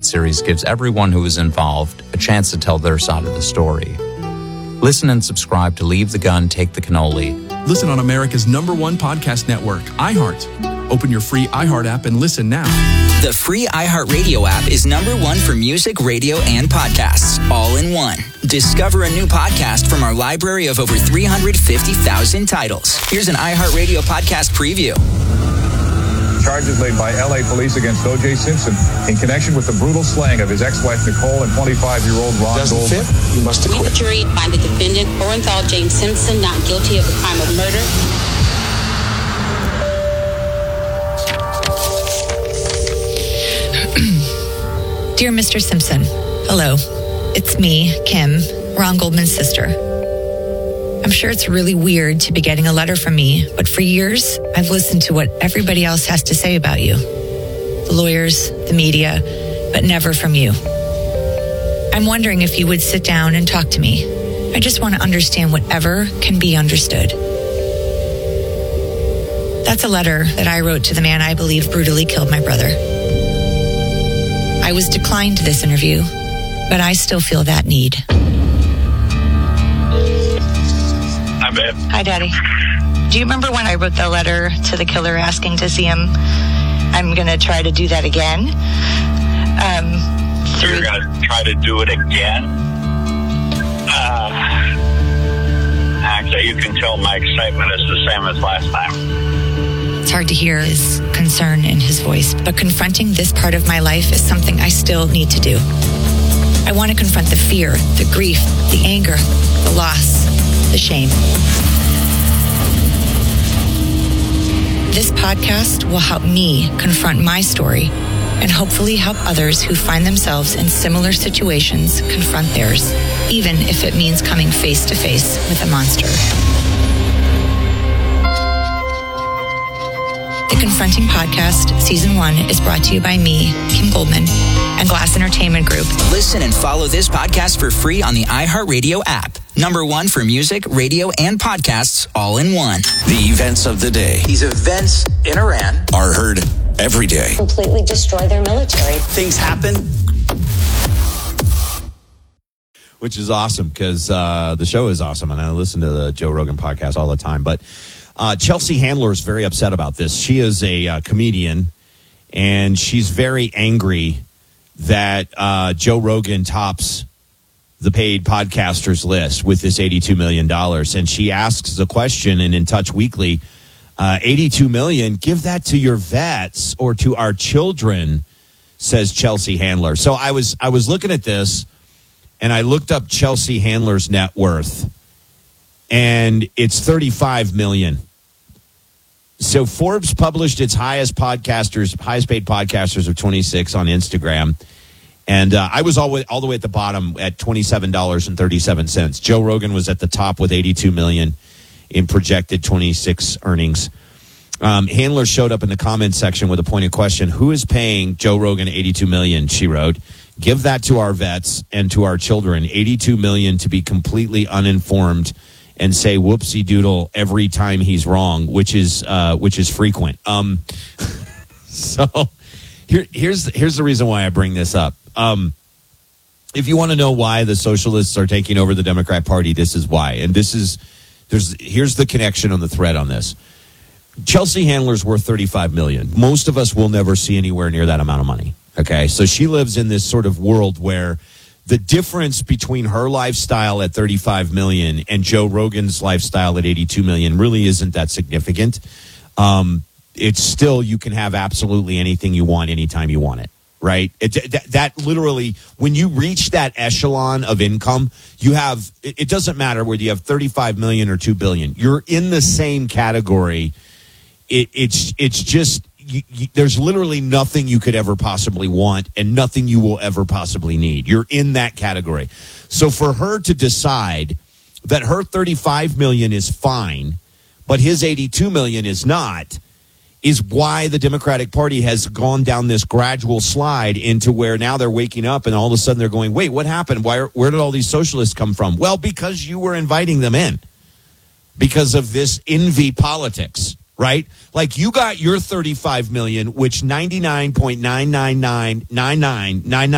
series gives everyone who is involved a chance to tell their side of the story. Listen and subscribe to Leave the Gun, Take the Cannoli. Listen on America's #1 podcast network, iHeart. Open your free iHeart app and listen now. The free iHeartRadio app is #1 for music, radio, and podcasts, all in one. Discover a new podcast from our library of over 350,000 titles. Here's an iHeartRadio podcast preview. Charges laid by L.A. police against O.J. Simpson in connection with the brutal slaying of his ex-wife Nicole and 25-year-old Ron Goldman. You must acquit. The jury find the defendant, Orenthal James Simpson, not guilty of the crime of murder. Dear Mr. Simpson, hello. It's me, Kim, Ron Goldman's sister. I'm sure it's really weird to be getting a letter from me, but for years, I've listened to what everybody else has to say about you. The lawyers, the media, but never from you. I'm wondering if you would sit down and talk to me. I just want to understand whatever can be understood. That's a letter that I wrote to the man I believe brutally killed my brother. I was declined this interview, but I still feel that need. Hi, babe. Hi, Daddy. Do you remember when I wrote the letter to the killer asking to see him? I'm going to try to do that again. You're going to try to do it again? Actually, you can tell my excitement is the same as last time. It's hard to hear his concern in his voice, but confronting this part of my life is something I still need to do. I want to confront the fear, the grief, the anger, the loss, the shame. This podcast will help me confront my story and hopefully help others who find themselves in similar situations confront theirs, even if it means coming face to face with a monster. The Confronting Podcast, Season 1, is brought to you by me, Kim Goldman, and Glass Entertainment Group. Listen and follow this podcast for free on the iHeartRadio app. #1 for music, radio, and podcasts, all in one. The events of the day. These events in Iran are heard every day. Completely destroy their military. Things happen. Which is awesome because the show is awesome, and I listen to the Joe Rogan podcast all the time. But Chelsea Handler is very upset about this. She is a comedian, and she's very angry that Joe Rogan tops the paid podcasters list with this $82 million. And she asks the question, and in Touch Weekly, $82 million, give that to your vets or to our children, says Chelsea Handler. So I was looking at this, and I looked up Chelsea Handler's net worth, and it's $35 million. So Forbes published its highest paid podcasters of 26 on Instagram. And I was all the way at the bottom at $27.37. Joe Rogan was at the top with $82 million in projected 26 earnings. Handler showed up in the comments section with a pointed question. Who is paying Joe Rogan $82 million? She wrote. Give that to our vets and to our children. $82 million to be completely uninformed and say whoopsie doodle every time he's wrong, which is frequent. So here's the reason why I bring this up. If you want to know why the socialists are taking over the Democrat Party, this is why. And here's the connection on the thread on this. Chelsea Handler's worth $35 million. Most of us will never see anywhere near that amount of money. Okay, so she lives in this sort of world where the difference between her lifestyle at $35 million and Joe Rogan's lifestyle at $82 million really isn't that significant. It's still, you can have absolutely anything you want anytime you want it, right? That literally, when you reach that echelon of income, you have, it doesn't matter whether you have $35 million or $2 billion. You're in the same category. It's just, there's literally nothing you could ever possibly want and nothing you will ever possibly need. You're in that category. So for her to decide that her $35 million is fine, but his $82 million is not, is why the Democratic Party has gone down this gradual slide into where now they're waking up and all of a sudden they're going, wait, what happened? Where did all these socialists come from? Well, because you were inviting them in because of this envy politics. Right? Like you got your $35 million, which 99.9999999